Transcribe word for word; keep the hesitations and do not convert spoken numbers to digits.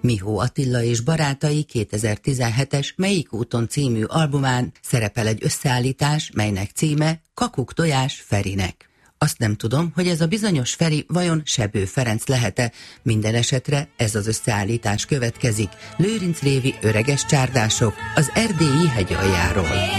Mihó Attila és barátai kétezer-tizenhetes Melyik úton című albumán szerepel egy összeállítás, melynek címe Kakuk tojás Ferinek. Azt nem tudom, hogy ez a bizonyos Feri vajon Sebő Ferenc lehet-e, minden esetre ez az összeállítás következik. Lőrinc Révi öreges csárdások az erdélyi hegyaljáról.